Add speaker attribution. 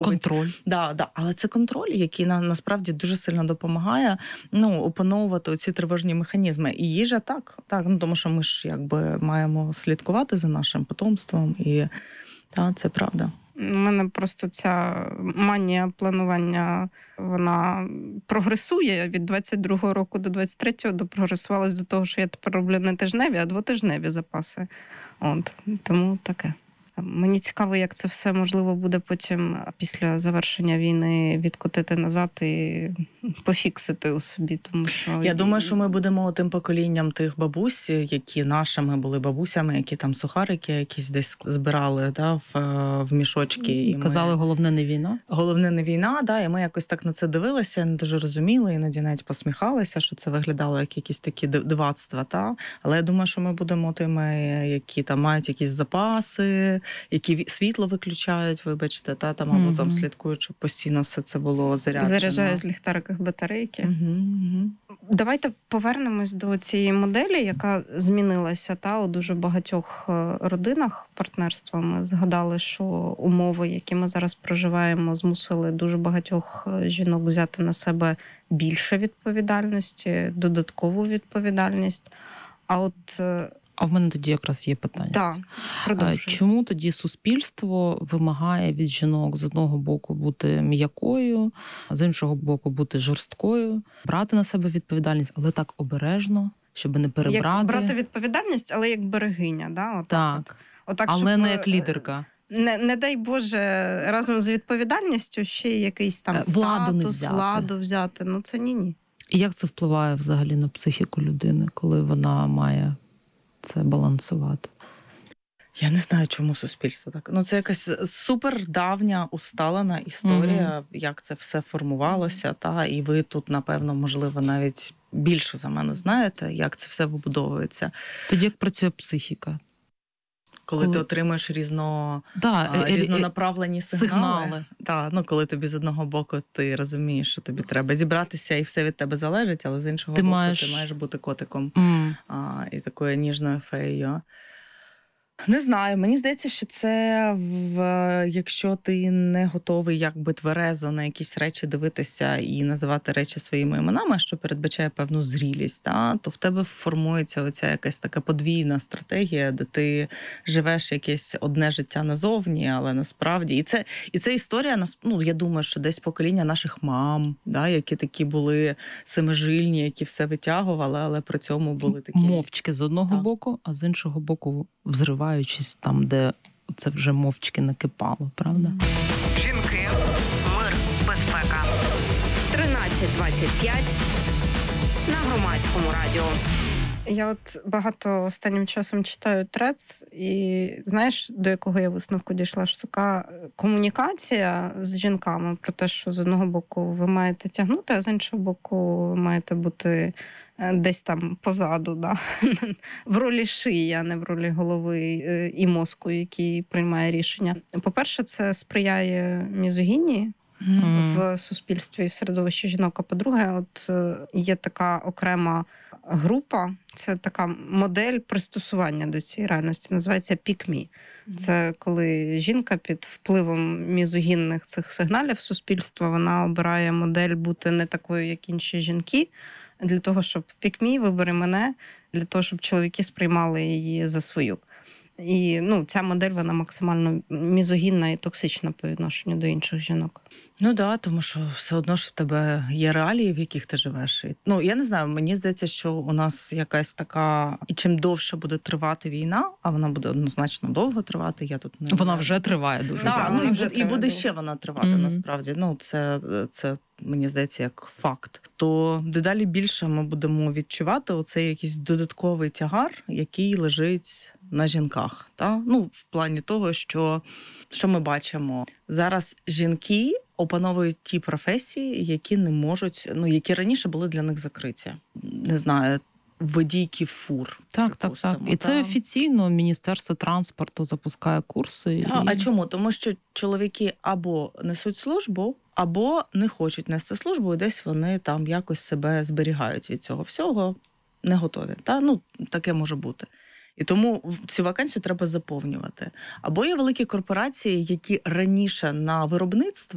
Speaker 1: контроль.
Speaker 2: Да. Але це контроль, який насправді дуже сильно допомагає опановувати ці тривожні механізми. І їжа так, тому що ми ж якби маємо слідкувати за нашим потомством, і це правда.
Speaker 3: У мене просто ця манія планування, вона прогресує. Від 22-го року до 23-го допрогресувалась до того, що я тепер роблю не тижневі, а двотижневі запаси. Тому таке. Мені цікаво, як це все можливо буде потім після завершення війни відкотити назад і пофіксити у собі. Тому що
Speaker 2: я думаю, що ми будемо тим поколінням тих бабусь, які нашими були бабусями, які там сухарики якісь десь збирали в мішочки.
Speaker 1: І казали, головне не війна.
Speaker 2: Головне не війна, і ми якось так на це дивилися, не дуже розуміли, іноді навіть посміхалися, що це виглядало як якісь такі дивацтва. Але я думаю, що ми будемо тими, які там мають якісь запаси, які світло виключають, вибачте, або там слідкують, щоб постійно все це було заряджено.
Speaker 3: Заряджають в ліхтариках батарейки. Давайте повернемось до цієї моделі, яка змінилася у дуже багатьох родинах партнерства. Ми згадали, що умови, які ми зараз проживаємо, змусили дуже багатьох жінок взяти на себе більше відповідальності, додаткову відповідальність.
Speaker 1: А в мене тоді якраз є питання.
Speaker 3: Так, продовжуй.
Speaker 1: Чому тоді суспільство вимагає від жінок з одного боку бути м'якою, з іншого боку бути жорсткою, брати на себе відповідальність, але так обережно, щоб не перебрати?
Speaker 3: Як брати відповідальність, але як берегиня,
Speaker 1: Так, але не як лідерка.
Speaker 3: Не дай Боже, разом з відповідальністю ще якийсь там владу взяти. Це ні.
Speaker 1: І як це впливає взагалі на психіку людини, коли вона має це балансувати?
Speaker 2: Я не знаю, чому суспільство так. Це якась супердавня, усталена історія, як це все формувалося. І ви тут, напевно, можливо, навіть більше за мене знаєте, як це все вибудовується.
Speaker 1: Тоді як працює психіка?
Speaker 2: Коли ти отримуєш різнонаправлені сигнали. Коли тобі з одного боку ти розумієш, що тобі треба зібратися і все від тебе залежить, але з іншого боку ти маєш бути котиком і такою ніжною феєю. Не знаю, мені здається, що це, якщо ти не готовий якби тверезо на якісь речі дивитися і називати речі своїми іменами, що передбачає певну зрілість, то в тебе формується оця якась така подвійна стратегія, де ти живеш якесь одне життя назовні, але насправді. І це історія, я думаю, що десь покоління наших мам, які такі були семижильні, які все витягували, але при цьому були такі...
Speaker 1: Мовчки з одного боку, а з іншого боку взриваючись там, де це вже мовчки накипало, правда?
Speaker 4: Жінки, мир, безпека. 13:25 на Громадському радіо.
Speaker 3: Я багато останнім часом читаю трец, і знаєш, до якого я висновку дійшла? Що така комунікація з жінками про те, що з одного боку ви маєте тягнути, а з іншого боку ви маєте бути десь там позаду, в ролі шиї, а не в ролі голови і мозку, який приймає рішення. По-перше, це сприяє мізогінії в суспільстві і в середовищі жінок. А по-друге, є така окрема група, це така модель пристосування до цієї реальності, називається pick me. Це коли жінка під впливом мізогінних цих сигналів суспільства, вона обирає модель бути не такою, як інші жінки, для того, щоб pick me, вибери мене, для того, щоб чоловіки сприймали її за свою. І ця модель, вона максимально мізогінна і токсична по відношенню до інших жінок.
Speaker 2: Тому що все одно ж в тебе є реалії, в яких ти живеш. Я не знаю, мені здається, що у нас якась така... І чим довше буде тривати війна, а вона буде однозначно довго тривати, я тут не...
Speaker 1: Вона вже триває дуже довго.
Speaker 2: І буде ще вона тривати, насправді. Це, мені здається, як факт. То дедалі більше ми будемо відчувати оцей якийсь додатковий тягар, який лежить на жінках. В плані того, що ми бачимо. Зараз жінки опановують ті професії, які не можуть, які раніше були для них закриті. Не знаю, водійки фур.
Speaker 1: Так. І це офіційно Міністерство транспорту запускає курси.
Speaker 2: А чому? Тому що чоловіки або несуть службу, або не хочуть нести службу, і десь вони там якось себе зберігають від цього всього, не готові. Таке може бути. І тому цю вакансію треба заповнювати. Або є великі корпорації, які раніше на виробництво